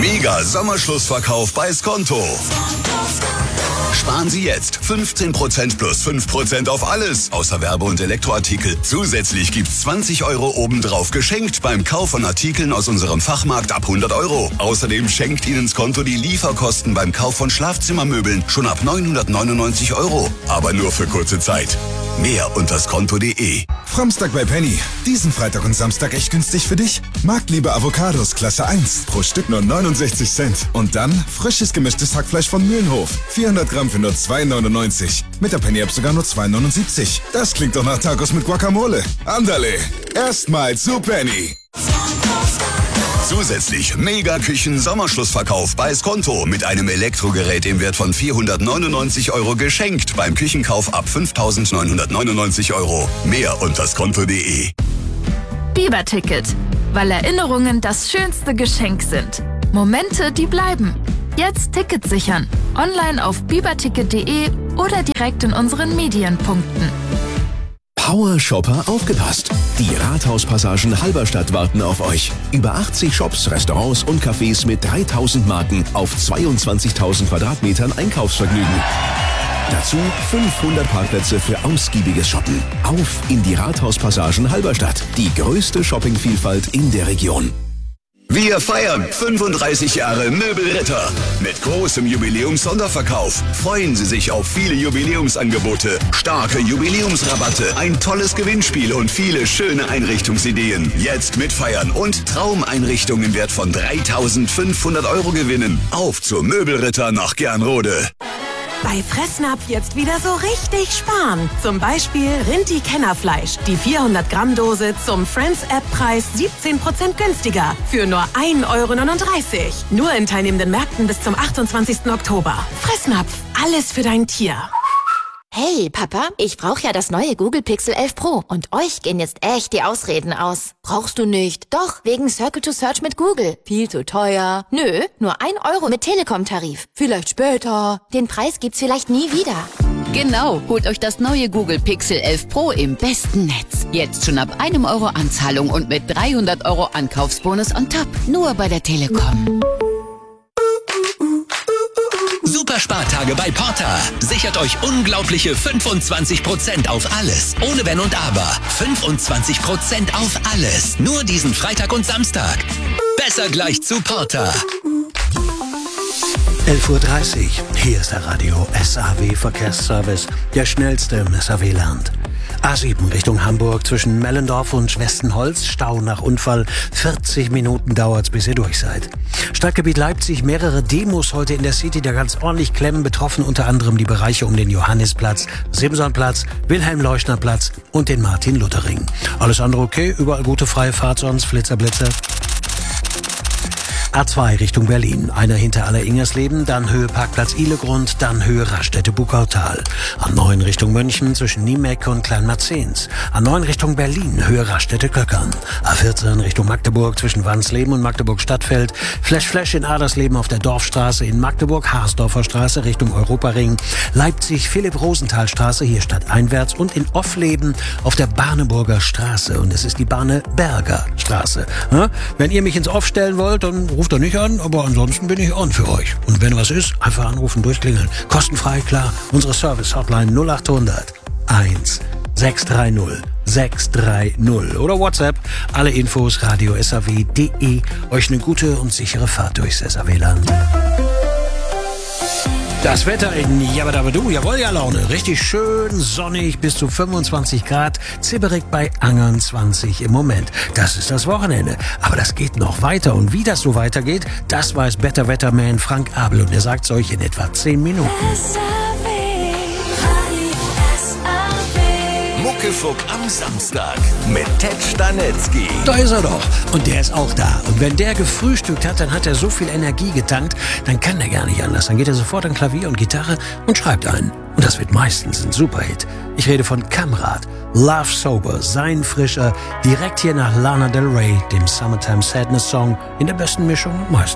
Mega Sommerschlussverkauf bei Skonto. Sparen Sie jetzt 15% plus 5% auf alles, außer Werbe- und Elektroartikel. Zusätzlich gibt's 20 € obendrauf geschenkt beim Kauf von Artikeln aus unserem Fachmarkt ab 100 €. Außerdem schenkt Ihnen Skonto die Lieferkosten beim Kauf von Schlafzimmermöbeln schon ab 999 €. Aber nur für kurze Zeit. Mehr unter skonto.de. Framstag bei Penny. Diesen Freitag und Samstag echt günstig für dich. Marktliebe Avocados Klasse 1. Pro Stück nur 69 Cent. Und dann frisches gemischtes Hackfleisch von Mühlenhof. 400 Gramm für nur 2,99. Mit der Penny-App sogar nur 2,79. Das klingt doch nach Tacos mit Guacamole. Andale. Erstmal zu Penny. Zusätzlich Mega-Küchen-Sommerschlussverkauf bei Skonto mit einem Elektrogerät im Wert von 499 € geschenkt beim Küchenkauf ab 5.999 €. Mehr unter skonto.de. Biber-Ticket, weil Erinnerungen das schönste Geschenk sind. Momente, die bleiben. Jetzt Ticket sichern. Online auf biberticket.de oder direkt in unseren Medienpunkten. Power Shopper aufgepasst! Die Rathauspassagen Halberstadt warten auf euch. Über 80 Shops, Restaurants und Cafés mit 3000 Marken auf 22.000 Quadratmetern Einkaufsvergnügen. Dazu 500 Parkplätze für ausgiebiges Shoppen. Auf in die Rathauspassagen Halberstadt. Die größte Shoppingvielfalt in der Region. Wir feiern 35 Jahre Möbelritter. Mit großem Jubiläums-Sonderverkauf freuen Sie sich auf viele Jubiläumsangebote, starke Jubiläumsrabatte, ein tolles Gewinnspiel und viele schöne Einrichtungsideen. Jetzt mitfeiern und Traumeinrichtungen im Wert von 3.500 € gewinnen. Auf zur Möbelritter nach Gernrode. Bei Fressnapf jetzt wieder so richtig sparen. Zum Beispiel Rinti-Kennerfleisch. Die 400 Gramm Dose zum Friends-App-Preis 17% günstiger. Für nur 1,39 €. Nur in teilnehmenden Märkten bis zum 28. Oktober. Fressnapf. Alles für dein Tier. Hey, Papa, ich brauche ja das neue Google Pixel 11 Pro. Und euch gehen jetzt echt die Ausreden aus. Brauchst du nicht? Doch, wegen Circle to Search mit Google. Viel zu teuer. Nö, nur 1 € mit Telekom-Tarif. Vielleicht später. Den Preis gibt's vielleicht nie wieder. Genau, holt euch das neue Google Pixel 11 Pro im besten Netz. Jetzt schon ab 1 € Anzahlung und mit 300 € Ankaufsbonus on top. Nur bei der Telekom. Superspartage bei Porter. Sichert euch unglaubliche 25% auf alles. Ohne Wenn und Aber. 25% auf alles. Nur diesen Freitag und Samstag. Besser gleich zu Porter. 11:30 Uhr. Hier ist der Radio SAW Verkehrsservice. Der schnellste im SAW-Land. A7 Richtung Hamburg zwischen Mellendorf und Westenholz. Stau nach Unfall. 40 Minuten dauert's, bis ihr durch seid. Stadtgebiet Leipzig, mehrere Demos heute in der City, der ganz ordentlich Klemmen betroffen, unter anderem die Bereiche um den Johannisplatz, Simsonplatz, Wilhelm-Leuschner-Platz und den Martin-Luther-Ring. Alles andere okay, überall gute freie Fahrt, sonst Flitzer-Blitzer. A2 Richtung Berlin. Einer hinter Aller-Ingersleben, dann Höhe Parkplatz Ihlegrund, dann Höhe Raststätte-Buckautal. A9 Richtung München zwischen Niemecke und Kleinmarzens. A9 Richtung Berlin, Höhe Raststätte-Köckern. A14 Richtung Magdeburg zwischen Wansleben und Magdeburg-Stadtfeld. Flash in Adersleben auf der Dorfstraße, in Magdeburg Harsdorfer Straße Richtung Europaring. Leipzig Philipp-Rosenthal-Straße, hier stadteinwärts, und in Offleben auf der Barneburger Straße. Und es ist die Barneberger Straße. Wenn ihr mich ins Off stellen wollt, dann ruft er nicht an, aber ansonsten bin ich on für euch. Und wenn was ist, einfach anrufen, durchklingeln. Kostenfrei, klar. Unsere Service-Hotline 0800 1 630 630 oder WhatsApp. Alle Infos radio-saw.de. Euch eine gute und sichere Fahrt durchs SAW-Land. Das Wetter in Jabadabadu, jawohl, ja Laune. Richtig schön sonnig, bis zu 25 Grad, zibberig bei Angern 20 im Moment. Das ist das Wochenende. Aber das geht noch weiter. Und wie das so weitergeht, das weiß Better Wetterman Frank Abel. Und er sagt es euch in etwa 10 Minuten. Muckefuck am Samstag mit Ted Stanetzky. Da ist er doch. Und der ist auch da. Und wenn der gefrühstückt hat, dann hat er so viel Energie getankt, dann kann er gar nicht anders. Dann geht er sofort an Klavier und Gitarre und schreibt einen. Und das wird meistens ein Superhit. Ich rede von Kamrat. Love Sober, sein Frischer, direkt hier nach Lana Del Rey, dem Summertime Sadness Song, in der besten Mischung meistens.